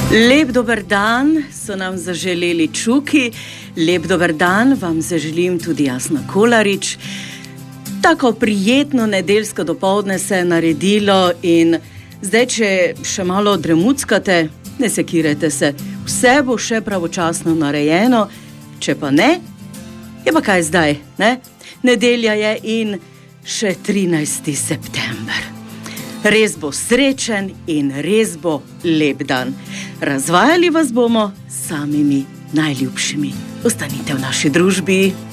Lep dober dan so nam zaželeli Čuki, lep dober dan vam zaželim tudi Jasna Kolarič. Tako prijetno nedeljsko dopoldne se je naredilo in zdaj, če še malo dremuckate, ne sekirajte se, vse bo še pravočasno narejeno, če pa ne, je pa kaj zdaj, ne? Nedelja je in še 13. september. Res bo srečen in res bo lep dan. Razvajali vas bomo s samimi najljubšimi. Ostanite v naši družbi.